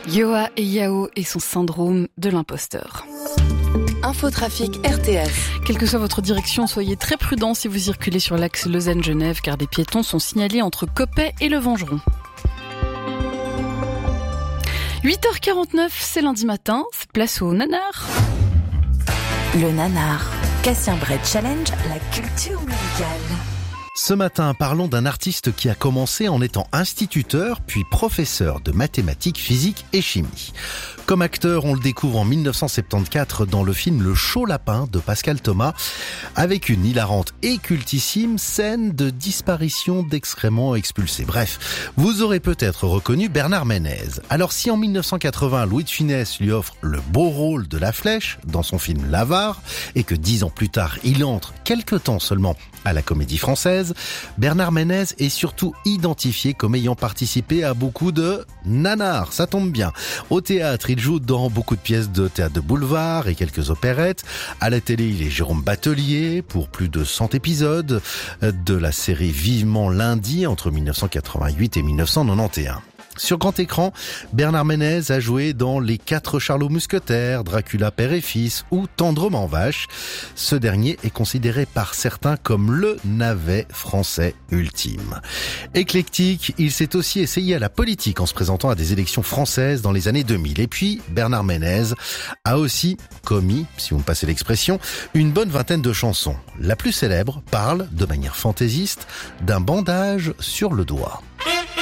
Yoa et Yao et son syndrome de l'imposteur. Infotrafic RTS. Quelle que soit votre direction, soyez très prudents si vous circulez sur l'axe Lausanne-Genève car des piétons sont signalés entre Coppet et le Vengeron. 8h49, c'est lundi matin, c'est place au nanar. Le nanar. Cassien Brett Challenge, la culture musicale. Ce matin, parlons d'un artiste qui a commencé en étant instituteur, puis professeur de mathématiques, physique et chimie. Comme acteur, on le découvre en 1974 dans le film Le Chaud Lapin de Pascal Thomas, avec une hilarante et cultissime scène de disparition d'excréments expulsés. Bref, vous aurez peut-être reconnu Bernard Ménez. Alors si en 1980, Louis de Funès lui offre le beau rôle de La Flèche dans son film L'Avare, et que 10 ans plus tard, il entre quelque temps seulement à la Comédie Française, Bernard Ménez est surtout identifié comme ayant participé à beaucoup de nanars, ça tombe bien. Au théâtre, il joue dans beaucoup de pièces de théâtre de boulevard et quelques opérettes. À la télé, il est Jérôme Batelier pour plus de 100 épisodes de la série Vivement lundi entre 1988 et 1991. Sur grand écran, Bernard Ménez a joué dans Les 4 Charlots Mousquetaires, Dracula père et fils ou Tendrement vache. Ce dernier est considéré par certains comme le navet français ultime. Éclectique, il s'est aussi essayé à la politique en se présentant à des élections françaises dans les années 2000. Et puis, Bernard Ménez a aussi commis, si vous me passez l'expression, une bonne vingtaine de chansons. La plus célèbre parle, de manière fantaisiste, d'un bandage sur le doigt.